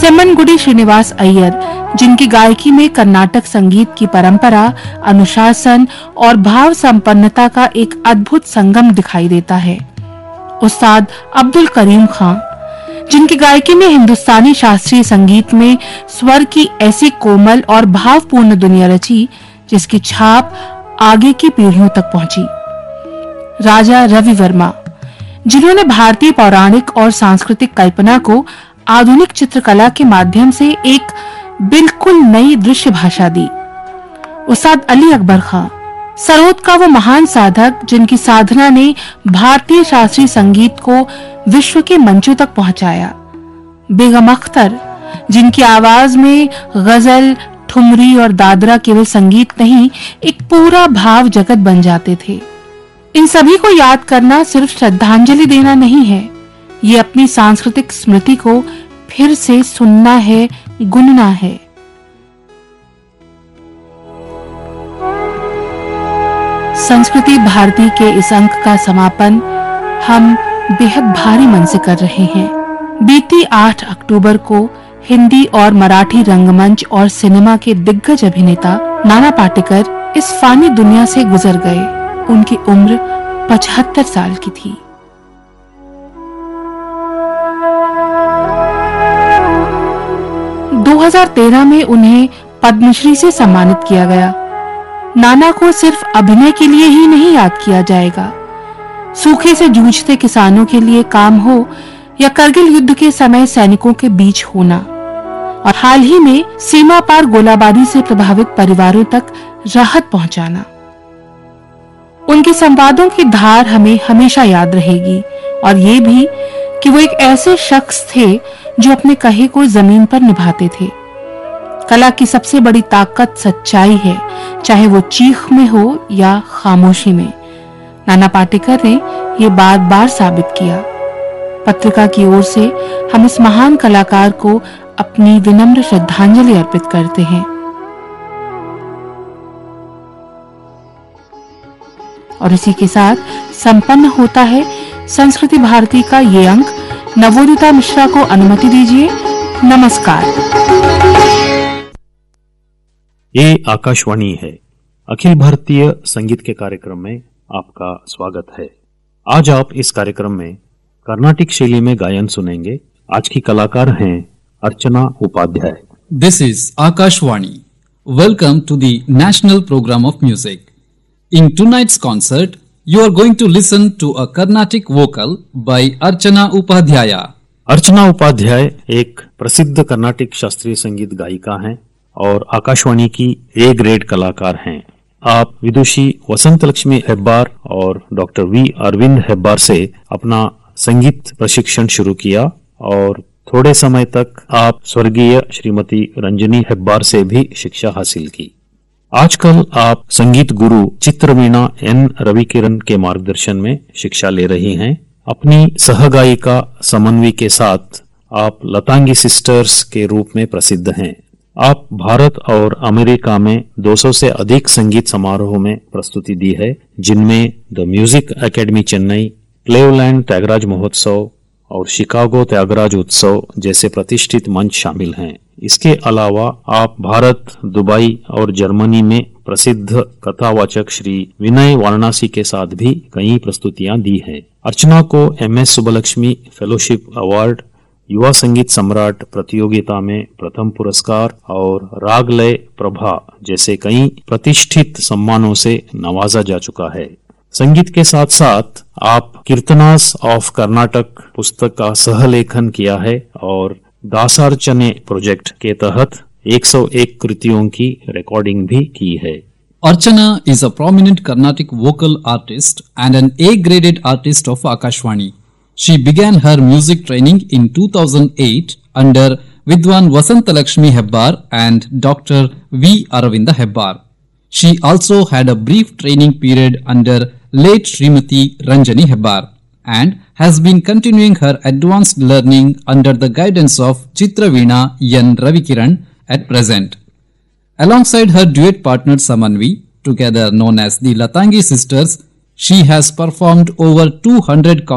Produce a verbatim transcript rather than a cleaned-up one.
सेम्मनगुडी श्रीनिवास अय्यर, जिनकी गायकी में कर्नाटक संगीत की परंपरा, अनुशासन और भाव संपन्नता का एक अद्भुत संगम दिखाई देता है। उस्ताद अब्दुल करीम खां, जिनकी गायकी में हिंदुस्तानी शास्त्रीय संगीत में स्वर की ऐसी कोमल और भावपूर्ण दुनिया रची जिसकी छाप आगे की पीढ़ियों तक पहुंची। राजा रवि वर्मा, जिन्होंने भारतीय पौराणिक और सांस्कृतिक कल्पना को आधुनिक चित्रकला के माध्यम से एक बिल्कुल नई दृश्य भाषा दी। उस्ताद अली अकबर खां, सरोद का वो महान साधक जिनकी साधना ने भारतीय शास्त्रीय संगीत को विश्व के मंचों तक पहुंचाया। बेगम अख्तर, जिनकी आवाज में गजल, ठुमरी और दादरा केवल संगीत नहीं, एक पूरा भाव जगत बन जाते थे। इन सभी को याद करना सिर्फ श्रद्धांजलि देना नहीं है, ये अपनी सांस्कृतिक स्मृति को फिर से सुनना है, गुनना है। संस्कृति भारती के इस अंक का समापन हम बेहद भारी मन से कर रहे हैं। बीती आठ अक्टूबर को हिंदी और मराठी रंगमंच और सिनेमा के दिग्गज अभिनेता नाना पाटेकर इस फानी दुनिया से गुजर गए। उनकी उम्र पचहत्तर साल की थी। दो हज़ार तेरह में उन्हें पद्मश्री से सम्मानित किया गया। नाना को सिर्फ अभिनय के लिए ही नहीं याद किया जाएगा। सूखे से जूझते किसानों के लिए काम हो या करगिल युद्ध के समय सैनिकों के बीच होना, और हाल ही में सीमा पार गोलाबारी से प्रभावित परिवारों तक राहत पहुंचाना, उनके संवादों की धार हमें हमेशा याद रहेगी। और ये भी कि वो एक ऐसे शख्स थे जो अपने कहे को जमीन पर निभाते थे। कला की सबसे बड़ी ताकत सच्चाई है, चाहे वो चीख में हो या खामोशी में। नाना पाटेकर ने ये बार बार साबित किया। पत्रिका की ओर से हम इस महान कलाकार को अपनी विनम्र श्रद्धांजलि अर्पित करते हैं। और इसी के साथ संपन्न होता है संस्कृति भारती का ये अंक। नवोदिता मिश्रा को अनुमति दीजिए। नमस्कार। ये आकाशवाणी है। अखिल भारतीय संगीत के कार्यक्रम में आपका स्वागत है। आज आप इस कार्यक्रम में कर्नाटिक शैली में गायन सुनेंगे। आज की कलाकार हैं अर्चना Upadhyay. This is Akashwani. Welcome to the National Program of Music. In tonight's concert, you are going to listen to a Carnatic vocal by Archana Upadhyaya. अर्चना उपाध्याय एक प्रसिद्ध कर्नाटिक शास्त्रीय संगीत गायिका हैं और आकाशवाणी की ए ग्रेड कलाकार हैं। आप विदुषी वसंत लक्ष्मी हेब्बार और डॉक्टर वी अरविंद हेब्बार से अपना संगीत प्रशिक्षण शुरू किया और थोड़े समय तक आप स्वर्गीय श्रीमती रंजनी हेब्बार से भी शिक्षा हासिल की। आजकल आप संगीत गुरु चित्रवीणा एन रविकिरण के मार्गदर्शन में शिक्षा ले रही हैं। अपनी सहगायिका समन्वी के साथ आप लतांगी सिस्टर्स के रूप में प्रसिद्ध हैं। आप भारत और अमेरिका में दो सौ से अधिक संगीत समारोह में प्रस्तुति दी है, जिनमें the music academy Chennai, Cleveland Tyagaraja महोत्सव और शिकागो त्यागराज उत्सव जैसे प्रतिष्ठित मंच शामिल हैं। इसके अलावा आप भारत, दुबई और जर्मनी में प्रसिद्ध कथावाचक श्री विनय वाराणसी के साथ भी कई प्रस्तुतियां दी हैं। अर्चना को M S Subbulakshmi fellowship award, युवा संगीत सम्राट प्रतियोगिता में प्रथम पुरस्कार और रागलय प्रभा जैसे कई प्रतिष्ठित सम्मानों से नवाजा जा चुका है। संगीत के साथ साथ आप कीर्तनास ऑफ कर्नाटक पुस्तक का सहलेखन किया है और दासार्चने प्रोजेक्ट के तहत एक सौ एक कृतियों की रिकॉर्डिंग भी की है। Archana is a prominent Carnatic vocal artist and an A-graded artist of Akashwani. She began her music training in two thousand eight under Vidwan Vasantalakshmi Hebbar and Doctor V. Aravinda Hebbar. She also had a brief training period under late Srimati Ranjani Hebbar and has been continuing her advanced learning under the guidance of Chitraveena N. Ravikiran at present. Alongside her duet partner Samanvi, together known as the Latangi Sisters, she has performed over two hundred